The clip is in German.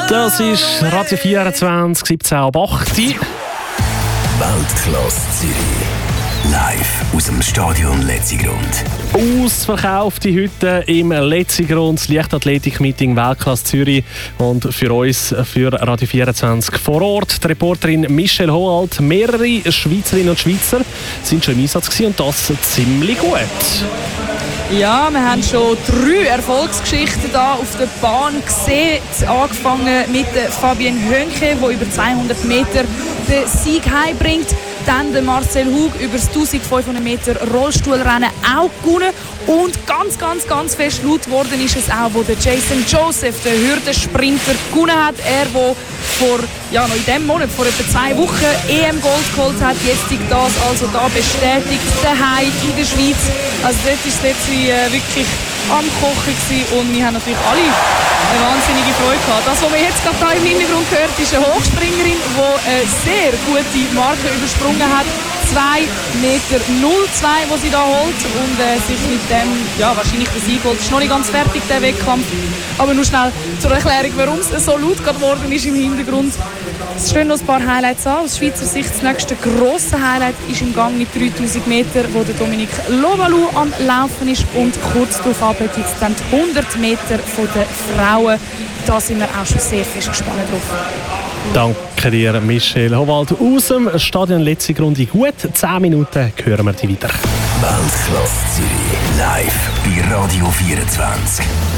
Das ist Radio 24, 17 ab 8. Weltklasse Zürich. Live aus dem Stadion Letzigrund. Ausverkaufte Hütte im Letzigrund, das Leichtathletik-Meeting Weltklasse Zürich. Und für uns, für Radio 24 vor Ort, die Reporterin Michelle Hohalt. Mehrere Schweizerinnen und Schweizer sind schon im Einsatz gewesen, und das ziemlich gut. Ja, wir haben schon 3 Erfolgsgeschichten hier auf der Bahn gesehen. Angefangen mit Fabienne Hönke, die über 200 Meter den Sieg heimbringt. Dann der Marcel Hug über das 1500 Meter Rollstuhlrennen auch gewonnen. Und ganz fest laut geworden ist es auch, wo der Jason Joseph, der Hürdensprinter, gewonnen hat. Er, der noch in diesem Monat, vor etwa 2 Wochen, EM-Gold geholt hat. Jetzt das also da bestätigt, daheim in der Schweiz. Also dort war es wirklich am Kochen gewesen. Und wir haben natürlich alle eine wahnsinnige Freude gehabt. Das, was man jetzt gerade im Hintergrund hört, ist eine Hochspringerin, die eine sehr gute Marke übersprungen hat. 2,02 Meter, die sie da holt und sich mit dem wahrscheinlich den Sieg holt. Ist noch nicht ganz fertig, der Wettkampf. Aber nur schnell zur Erklärung, warum es so laut geworden ist im Hintergrund. Es stehen noch ein paar Highlights an. Aus Schweizer Sicht das nächste grosse Highlight ist im Gang mit 3000 Meter, wo der Dominique Lovalou am Laufen ist. Und kurz darauf gibt es dann die 100 Meter der Frauen. Da sind wir auch schon sehr fest gespannt drauf. Danke dir, Michelle Howald. Aus dem Stadion Letzigrund in gut 10 Minuten hören wir dich wieder. Weltklasse Zürich. Live bei Radio 24.